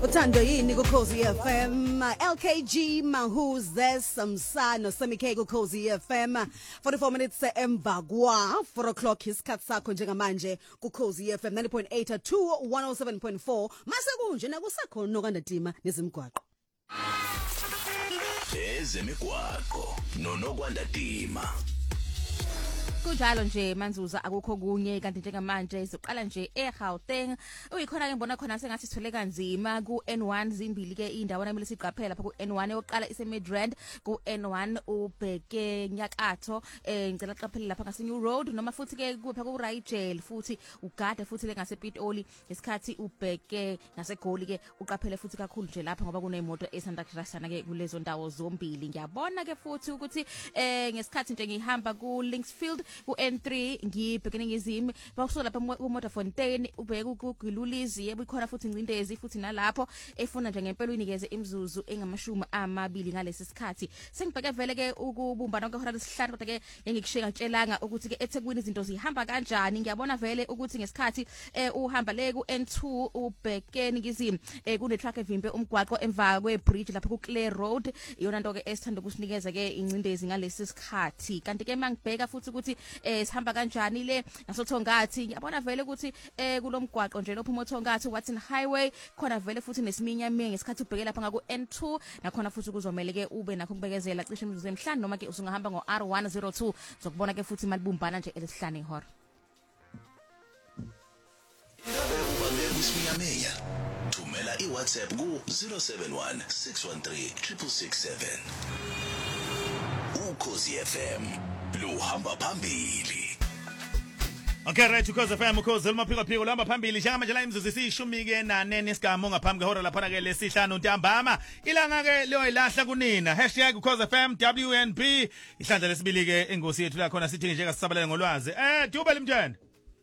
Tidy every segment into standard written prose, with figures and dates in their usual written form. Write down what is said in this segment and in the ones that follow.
Uthando yini ku Khosi FM LKG Mahuze Samsano Semike ku Khosi FM 44 minutes emva kwa 4 o'clock isikhathi sakho njengamanje ku Khosi FM 90.8 to 107.4 mase kunje nakusakhona nokandadima nezimgwaqo ezemigwaqo nonokwandadima kunjalo nje Manzuza akukho kunye kanti njengamanje izoqala nje eGauteng uyikhona ke ngibona khona sengathi sithole kanzima ku N1 zimbili ke indawo nami lesiqaphela lapha ku N1 eyoqala ise Midrand ku N1 ubheke nyakatho ngicela qaphela lapha ngase New Road noma futhi ke kupha ku Rigel futhi ugada futhi le ngase Pitoli isikhathi ubheke ngase Goli ke uqaphele futhi kakhulu nje lapha ngoba kunemoto esanda kurashana ke kulezo ndawo zombili ngiyabona ke futhi ukuthi ngesikhathi nje ngihamba ku Linksfield ku N3 ngibhekene ngizimi bakusuka lapha ku Motorfontein ubheke ku Gilulizi yebukhona futhi incindezi futhi nalapho efuna nje ngempela uyinikeze imzuzu engamashumi amabili ngalesi sikhathi sengibheke vele ke ukubumbana kwehora lesihlanu kodwa ke ngikisheka tshelanga ukuthi ke eThekwini izinto zihamba kanjani ngiyabona vele ukuthi ngesikhathi uhamba le ku N2 ubhekene ngizimi kune truck evimbe umgwaqo emva kwe bridge lapha ku Clare Road iyona nto ke esithanda ukusinikeza ke incindezi ngalesi sikhathi kanti ke mangibheka futhi ukuthi sihamba kanjani le ngasothongathi ngiyabona vele ukuthi kulomgwaqo nje lophuma uthongathi Watson Highway khona vele futhi nesiminya minye ngesikhathi ubheke lapha ngaku N2 nakhona futhi kuzomela ke ube nakho kubekezela cishe imizuzu emhlanje noma ke usungahamba ngo R102 zokubona ke futhi malibumbana nje elesihlanu ihora ubangekusimiyamenya thumela iWhatsApp ku 071 613 667 Ukhosi FM luhamba phambili. Okay right Ukhosi FM Ukhosi lumaphiko luhamba phambili njengamanje la imzuzu isishumi ke nanene isigamo ngaphambi kwehora lapha ke lesihlanu ntambama ilanga ke loyilahla kunina #Ukhosi FM WNB ihlandla lesibili ke engosi yethu la khona sithi nje kasisabalele ngolwazi Duba limthanda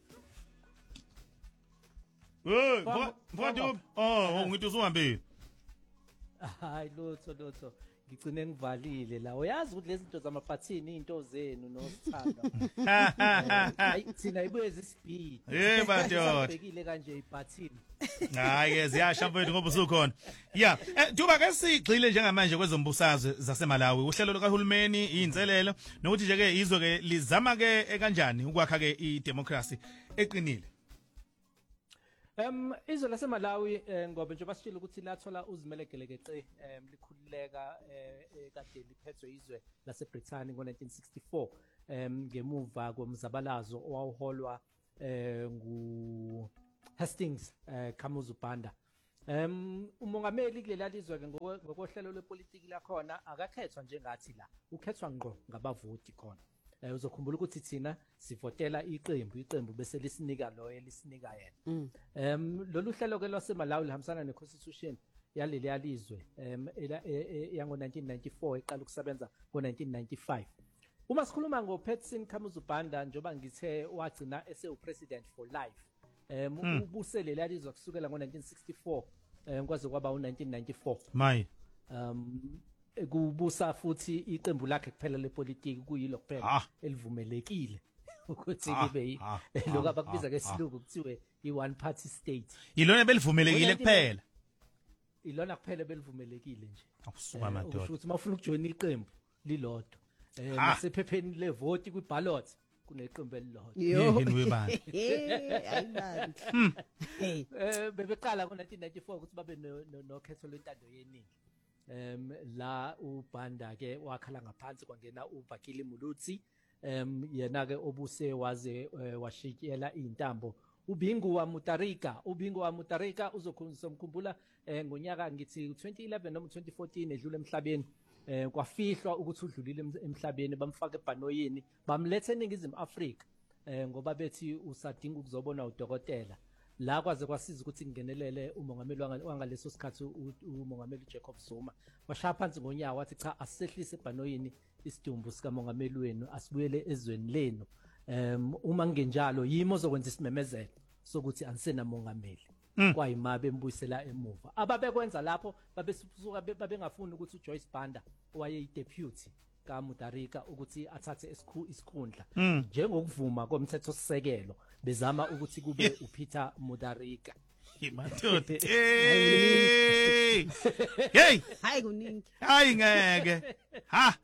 Mfowethu ngithi usuhambe hayi lutho ngicine ngivalile la uyazi ukuthi lezi zinto zamaphathini into zenu nosithanda hayi thina ibuye ispeed badoda ubhekile kanje iphathini hayi ke ziyasha mfowethu ngoba usukhona yeah Duba ke sigxile njengamanje kwezombusazwe zaseMalawi uhlelo lukahulumeni inselelo nokuthi nje ke izwe ke lizama ke kanjani ukwakha ke idemocracy eqinile izwe laseMalawi ngoba nje basitshela ukuthi lathola uzimelegeleke likhululeka kade liphethwe izwe laseBrithani ngo1964 ngemuva komzabalazo owawuholwa ngu Hastings Kamuzu Banda umongameli kulela lizwe ke ngokohlelo lwepolitiki la khona akakhethwa njengathi la ukhethwa ngqo ngabavoti khona uzokhumbula ukuthi thina sivotela iqembu bese lisinika lo elisinika yena lolu hlelo ke lwaseMalawi lihambisana neconstitution yaleli yalizwe yango 1994 eqala ukusebenza ngo1995 uma sikhuluma ngoPatson Kamuzu Banda njoba ngithe wagcina president for life ubusele lalizwe kusukela ngo1964 kwaze kwaba u1994 my kubusa futhi iqembu lakhe kuphela lepolitiki kuyilo kuphela elivumelekile ukuthi libe lokho abakubiza ngesilungu kuthiwe i-one party state yilona belivumelekile kuphela ilona kuphela belivumelekile nje akusuka madoda ukuthi mawufuna ukujoina iqembu lilodwa nasephepheni levoti kwiballot kuneqembu elilodwa yini webani bebeqala ngo1994 ukuthi babe nokhetho lwentando yeningi la uBanda ke wakhala ngaphansi kwangena uVakili Mulutsi yena ke obuse waze washikela intambo Ubingu wa Mutarika uzokhumbula ngonyaka ngithi 2011 noma 2014 edlule emhlabeni kwafihlwa ukuthi udlulile emhlabeni bamfaka ebhanoyini bamlethe eNingizimu Afrika ngoba bethi usadinga ukuzobona udokotela la kwaze kwasiza ukuthi kungenelele umongameli wangaleso sikhathi umongameli Jacob Zuma washaya phansi ngonyaka wathi cha asisehlise ebhanoyini isidumbu sika mongameli wenu asibuyele ezweni lenu uma ngenjalo yimo zokwenza isimemezelo sokuthi anisena mongameli kwayimabe embuyisela emuva ababekwenza lapho babesuka babengafuni ukuthi uJoyce Banda owayeyideputy kaMutarika ukuthi athathe isikhundla njengokuvuma komthetho sisekelo bezama ukuthi kube uPeter Mutharika Madoda. Hey. Hey. Hayi kuningi. Hayi ngeke. Ha.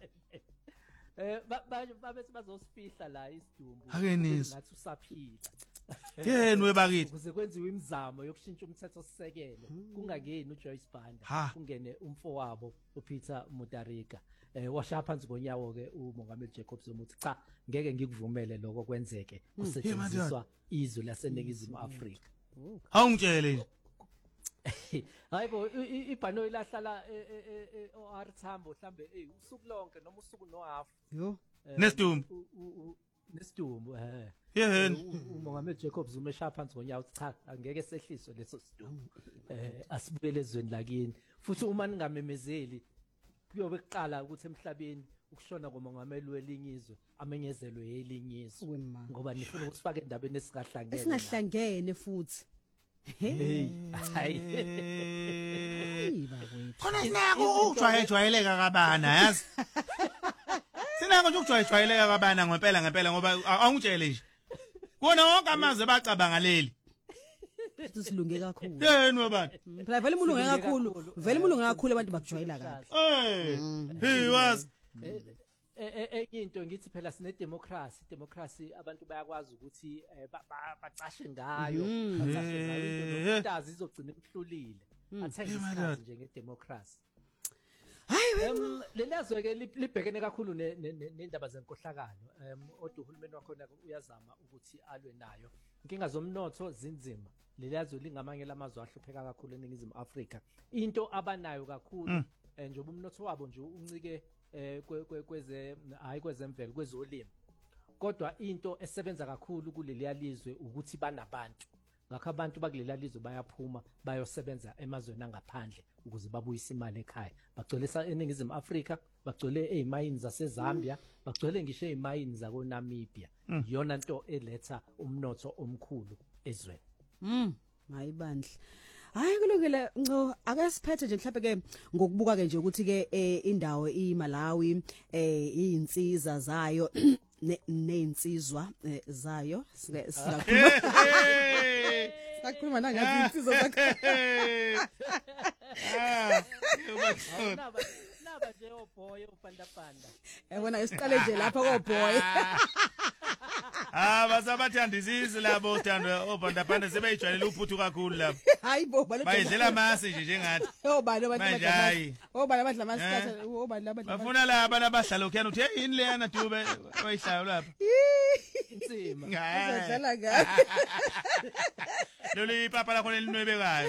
Babethi bazosifihla la isidumbu. Ake nizwe. Ngathi usaphila. Yena webakithi. Ukuze kwenziwe imizamo yokushintsha umthetho sisekelo kungakeni uJoyce Banda kungene umfowabo uPeter Mutharika washaya phansi konyawo ke uMongameli Jacob Zuma uthi cha ngeke ngikuvumele lokho kwenzeke kusetshenziswa izwe laseNingizimu Afrika. Awungitshele. Hayibo ibhano ilahlala OR Tambo mhlambe usuku lonke noma usuku no half. Yo. Nesidumbu. Nesidumbu Yehena. uMongameli Jacob Zuma eshaya phansi konyawo uthi cha angeke sehliswe leso sidumbu. Asibuyele ezweni lakini futhi uma ningamemezeli kuyobe kuqala ukuthi emhlabeni ukushona komongameli welingizwe amenyezelwe yelinyizwe ngoba nifuna ukusifaka endabeni esikahlangene Esingahlangene futhi. Hey hayi Khona sinako ukujwayeleka kabana yazi. Sinako nje ukujwayeleka kabana ngempela ngoba awungitshele nje. Kuona wonke amazwe bacabanga leli. Silunge kakhulu. Yena wabani? Phela vele umlungu kakhulu. Vele umlungu kakhulu abantu bakujwayela kabi. He was into ngithi phela sine democracy abantu bayakwazi ukuthi bacashe ngayo bacashe ngayo intazi izogcina ikuhlulile athenga isikhathi nje ngedemocracy. Hayi lelazwe ke libhekene kakhulu nendaba zenkohlakalo odwa uhulumeni wakhona uyazama ukuthi alwe nayo inkinga zomnotho zinzima lelazwe lingamanye lamazwe ahlupheka kakhulu eNingizimu Afrika into abanayo kakhulu njengoba umnotho wabo nje uncike kwezemvelo kwezolimo kodwa into esebenza kakhulu kuleli lizwe ukuthi banabantu ngakho abantu bakuleli lizwe bayaphuma bayosebenza emazweni angaphandle ukuze babuyise imali ekhaya bagcwelisa eNingizimu Afrika bagcwele ezimayini zaseZambia bagcwele ngisho ezimayini zakoNamibia iyona nto eletha umnotho omkhulu ezweni Mayibandla. Hayi kulungile ngo ake siphethe nje mhlawumbe ke ngokubuka ke nje ukuthi ke indawo iMalawi izinsiza zayo nezinsizwa zayo siyakhuluma nangathi insizwa zakho naba nje oboy opanda yabona isiqale nje lapha koboy basabathandisisi labo uthando obanda sebeyijwayele uphuthu kakhulu lapho. Hayibo bayidlela amasi nje njengathi. Obani abantu obani abadla amasithatha obani abadla. Bafuna laba labahlala ukhiyana uthi hey yini leyana dube bayihlayo lapha. Insima. Uzodlala ngayo. Lolu ipapa lakho lelinwebekayo.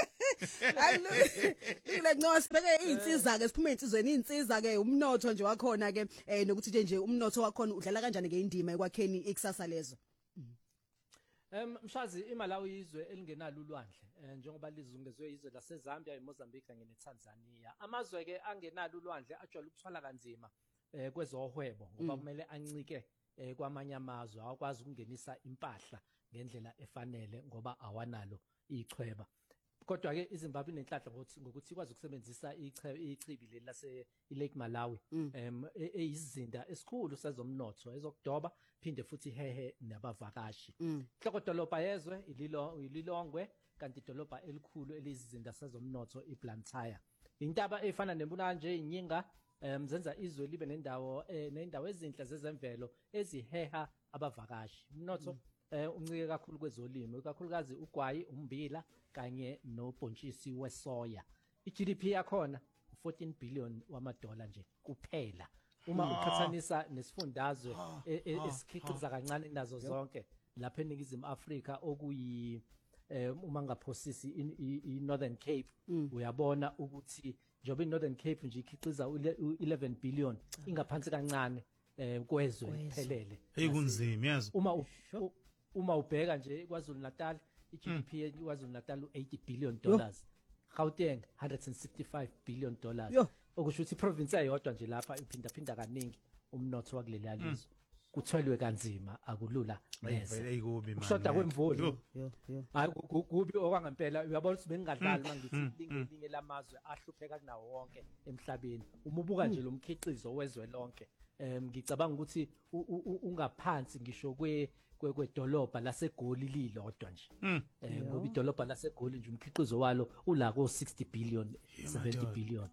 Ile no sibeke izinsiza ke siphume insizweni izinsiza ke umnotho nje wakhona ke nokuthi nje umnotho wakhona udlala kanjani ke indima ekwakheni ikusasa lezo. Mshazi iMalawi izwe elingenalo ulwandle njengoba lizungezwe izwe laseZambia eMozambique kanye neTanzania amazwe ke angenalo ulwandle ajwayele ukuthwala kanzima kwezohwebo ngoba kumele ancike kwamanye amazwe akwazi ukungenisa impahla ngendlela efanele ngoba awanalo ichweba kodwa ke iZimbabwe inenhlanhla ngokuthi ikwazi ukusebenzisa ichibi leli lase Lake Malawi eyizinda esikhulu sezomnotho ezokudoba phinde futhi hehe nabavakashi inhlokodolobha yezwe ililongwe kanti idolobha elikhulu elizizinda sezomnotho iBlantyre intaba efana nembuna nje inyinga zenza izwe libe nendawo ezinhle zezemvelo eziheha abavakashi umnotho uncike kakhulu kwezolimo kakhulukazi ugwayi umbila kanye nobhontshisi wesoya iGDP yakhona 14 billion $14 nje kuphela uma uqhathanisa nesifundazwe esikhiqiza kancane nazo zonke lapha eNingizimu Afrika okuyi uma ngaphosisi iNorthern Cape uyabona ukuthi njobe iNorthern Cape nje ikhiqiza 11 billion ingaphansi kancane kwezwe phelele kunzima yazi uma ubheka nje kwaZulu Natal iGDP yaKwaZulu Natal $80 billion Gauteng $165 billion okusho ukuthi iprovince eyodwa nje lapha iphinda kaningi umnotho wakuleli lizwe kuthwelwe kanzima akulula neze eyikubi manje kushoda kwemvula hayi kubi okwangempela uyabona ukuthi bengingadlali mangithi lingelinye lamazwe ahlupheka kunawo wonke emhlabeni uma ubuka nje lo mkhiqizo wezwe lonke ngicabanga ukuthi ungaphansi ngisho kwedolobha laseGoli lilodwa nje ngoba idolobha laseGoli nje umkhiqizo walo ula ko 60 billion 70 billion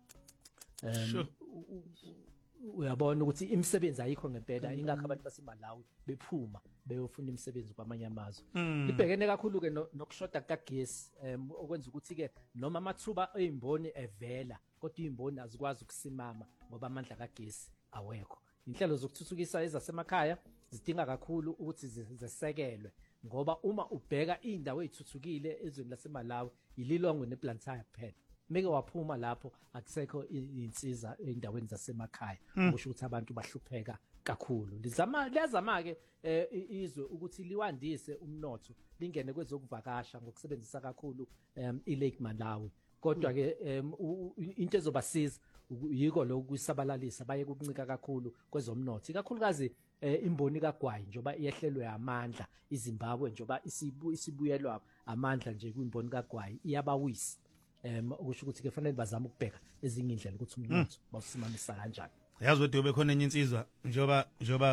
uyabona ukuthi imisebenzi ayikho ngempela ingakho abantu baseMalawi bephuma beyofuna imisebenzi kwamanye amazwe libhekene kakhulu ke nokushoda kagesi okwenza ukuthi ke noma amathuba eimboni evela kodwa imboni azikwazi ukusimama ngoba amandla kagesi awekho inhlelo zokuthuthukisa ezasemakhaya zidinga kakhulu ukuthi zisekelwe ngoba uma ubheka indawo ezithuthukile ezweni laseMalawi ililongwe neBlantyre kuphela meke waphuma lapho akusekho insiza endaweni zasemakhaya kusho ukuthi abantu bahlupheka kakhulu liyazama ke izwe ukuthi liwandise umnotho lingene kwezokuvakasha ngokusebenzisa kakhulu iLake Malawi kodwa ke into ezobasiza yiko lokusabalalisa baye kuncika kakhulu kwezomnotho ikakhulukazi imboni kaGwayi njoba iyehlelwe amandla iZimbabwe njoba isibuyelwa amandla nje kwimboni kaGwayi iyabawisa ukusho ukuthi ke fanele bazame ukubheka ezinye indlela ukuthi umnotho bawusimamisa kanjani yazi wedwe bekhona enye insizwa njoba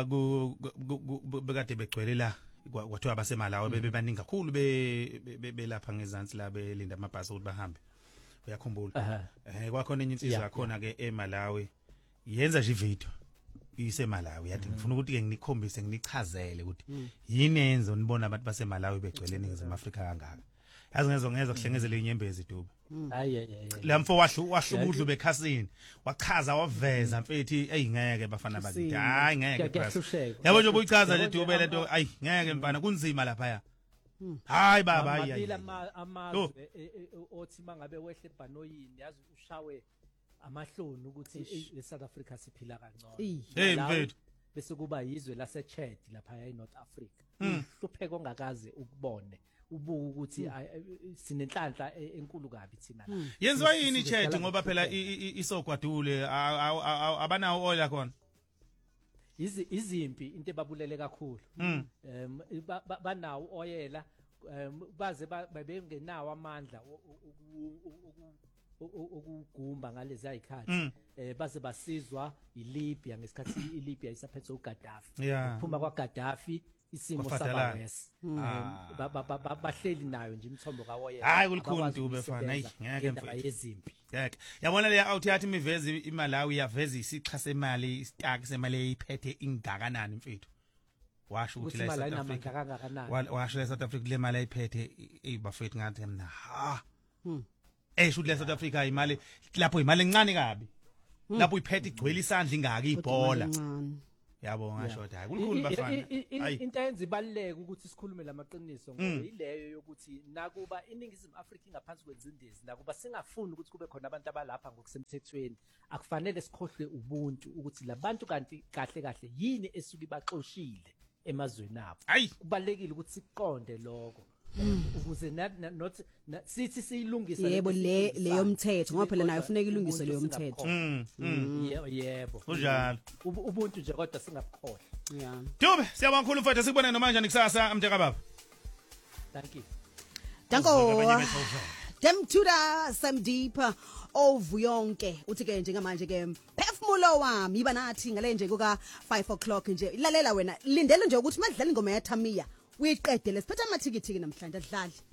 bekade begcwele la kwathiwa abaseMalawi bebebaningi kakhulu belapha ngezansi la belinda amabhasi ukuthi bahambe uyakhumbula kwakhona enye insizwa yakhona ke eMalawi yenza nje ivideo iseMalawi yathi ngifuna ukuthi ke nginikhombise nginichazele ukuthi yini enzo nibona abantu baseMalawi begcwele eNingizimu Afrika kangaka yazi ngezwe kuhlengezela inyembezi dubu la mfo wahlubudlu bekhasini wachaza waveza mfethi ngeke bafana bakithi hayi ngeke yabo nje uyichaza nje dube lento ayi ngeke mfana kunzima lapha ya hayi baba hayi amazwe othi mangabe wehle ebhanoyini yazi ushawe amahloni ukuthi eSouth Africa siphila kancane mfethu bese kuba yizwe laseChad lapha eNorth Africa hlupheka ongakaze ukubone ubuka ukuthi sinenhlanhla enkulu kabi thina la yenziwa yini iChad ngoba phela isogwadule abanawo oil khona izimpi into ebabulele kakhulu banawo oyela baze babengenawo amandla ukugumba ngalezi ayikhathi baze basizwa iLibya ngesikhathi iLibya isaphethe uGaddafi ukuphuma kwaGaddafi isimo sabawes bahleli nayo nje imithombo kawoyela hayi kulikhulu dube fana hayi ngeke mfethu yezimpi ngeke yabona le out yathi imivezi iMalawi yaveza isixa semali isitaki semali eyiphethe ingakanani mfethu washo ukuthi la South Africa washo la South Africa le mali ayiphethe bafethu ngathi mina shoot la South Africa imali lapho imali encane kabi lapho iphethe igcwele isandla ingaka ibhola yabo ngasho ukuthi hayi kulikhulu bafana into eyenza ibaluleke ukuthi sikhulume lamaqiniso ngoba ileyo yokuthi nakuba iNingizimu Afrika ingaphansi kwezindezi nakuba singafuni ukuthi kube khona abantu abalapha ngokusemthethweni akufanele sikhohle ubuntu ukuthi labantu kanti kahle yini esuka ibaxoshile emazweni abo kubalekile ukuthi siqonde lokho ukuze not sithi siyilungisa yebo leyo mthetho ngoba phela nayo ufuneka ilungiswe leyo mthetho yebo unjalo ubuntu nje kodwa singabukhohle Dube siyabonga kakhulu mfethu sikubona nomanje nikusasa mteka baba thank you danko Demtuda Samdeep ovuyonke uthi ke njengamanje ke phefumulo wami iba nathi ngale nje kuka 5 o'clock nje lalela wena lindele nje ukuthi madlala ingoma yaThamiya uyiqedele siphethe amathikithi namhlanje adlali